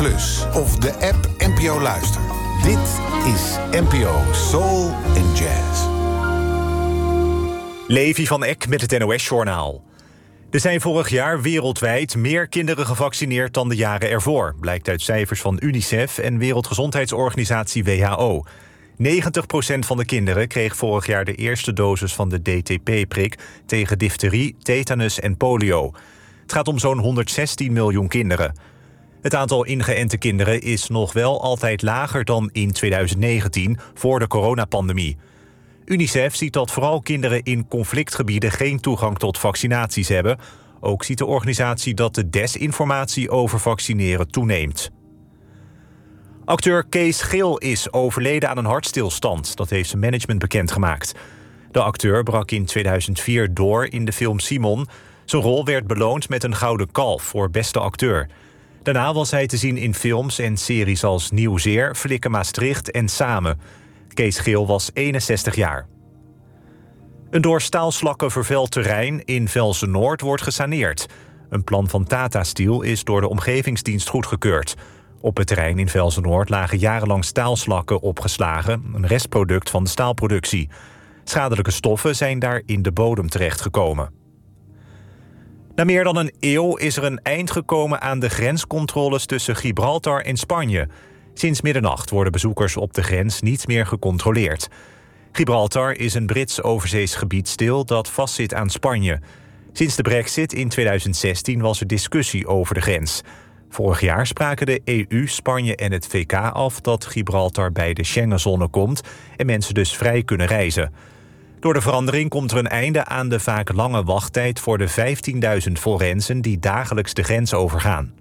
Plus of de app NPO Luister. Dit is NPO Soul and Jazz. Levi van Eck met het NOS-journaal. Er zijn vorig jaar wereldwijd meer kinderen gevaccineerd dan de jaren ervoor, blijkt uit cijfers van UNICEF en Wereldgezondheidsorganisatie WHO. 90% van de kinderen kreeg vorig jaar de eerste dosis van de DTP-prik tegen difterie, tetanus en polio. Het gaat om zo'n 116 miljoen kinderen. Het aantal ingeënte kinderen is nog wel altijd lager dan in 2019, voor de coronapandemie. UNICEF ziet dat vooral kinderen in conflictgebieden geen toegang tot vaccinaties hebben. Ook ziet de organisatie dat de desinformatie over vaccineren toeneemt. Acteur Kees Geel is overleden aan een hartstilstand. Dat heeft zijn management bekendgemaakt. De acteur brak in 2004 door in de film Simon. Zijn rol werd beloond met een gouden kalf voor beste acteur. Daarna was hij te zien in films en series als Nieuwzeer, Flikken Maastricht en Samen. Kees Geel was 61 jaar. Een door staalslakken vervuild terrein in Velsen-Noord wordt gesaneerd. Een plan van Tata Steel is door de omgevingsdienst goedgekeurd. Op het terrein in Velsen-Noord lagen jarenlang staalslakken opgeslagen, een restproduct van de staalproductie. Schadelijke stoffen zijn daar in de bodem terechtgekomen. Na meer dan een eeuw is er een eind gekomen aan de grenscontroles tussen Gibraltar en Spanje. Sinds middernacht worden bezoekers op de grens niet meer gecontroleerd. Gibraltar is een Brits overzees gebied stil dat vastzit aan Spanje. Sinds de Brexit in 2016 was er discussie over de grens. Vorig jaar spraken de EU, Spanje en het VK af dat Gibraltar bij de Schengenzone komt en mensen dus vrij kunnen reizen. Door de verandering komt er een einde aan de vaak lange wachttijd voor de 15.000 forensen die dagelijks de grens overgaan.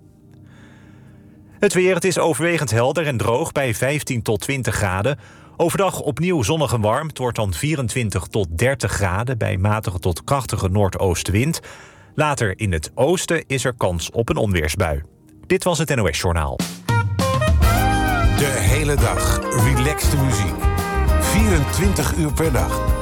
Het weer, het is overwegend helder en droog bij 15 tot 20 graden. Overdag opnieuw zonnig en warm. Het wordt dan 24 tot 30 graden bij matige tot krachtige noordoostenwind. Later in het oosten is er kans op een onweersbui. Dit was het NOS Journaal. De hele dag relaxte muziek. 24 uur per dag.